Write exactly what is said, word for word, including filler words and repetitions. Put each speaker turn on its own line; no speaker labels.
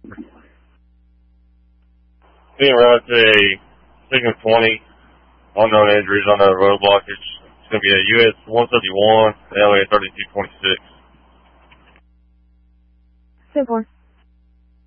Being around to a Sigma twenty, unknown injuries on the road blockage. It's going to be a U S one seventy-one, L A thirty-two twenty-six.
ten four.